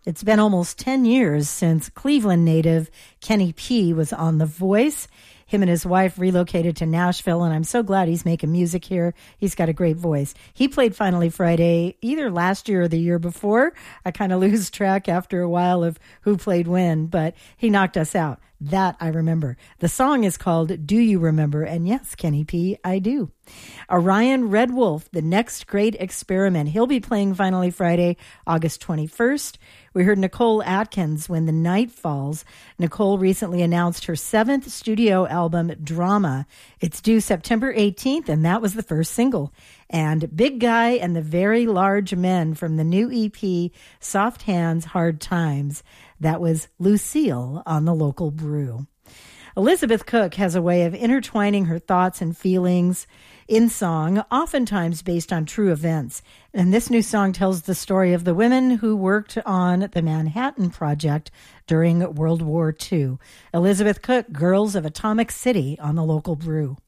It's been almost 10 years since Cleveland native Kenny P was on The Voice. Him and his wife relocated to Nashville, and I'm so glad he's making music here. He's got a great voice. He played Finally Friday either last year or the year before. I kind of lose track after a while of who played when, but he knocked us out. That I remember. The song is called Do You Remember? And yes, Kenny P, I do. Orion Red Wolf, The Next Great Experiment. He'll be playing Finally Friday, August 21st. We heard Nicole Atkins, When the Night Falls. Nicole recently announced her 7th studio album, Drama. It's due September 18th, and that was the first single. And Big Guy and the Very Large Men from the new EP, Soft Hands, Hard Times. That was Lucille on the Local Brew. Elizabeth Cook has a way of intertwining her thoughts and feelings in song, oftentimes based on true events. And this new song tells the story of the women who worked on the Manhattan Project during World War II. Elizabeth Cook, Girls of Atomic City on the Local Brew.